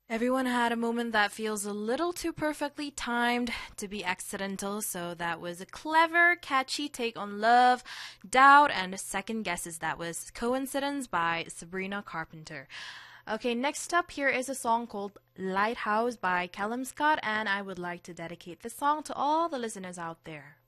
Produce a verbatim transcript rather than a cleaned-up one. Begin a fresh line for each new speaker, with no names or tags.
Everyone had a moment that feels a little too perfectly timed to be accidental, so that was a clever, catchy take on love, doubt, and second guesses. That was Coincidence by Sabrina Carpenter. Okay, next up here is a song called Lighthouse by Callum Scott, and I would like to dedicate this song to all the listeners out there.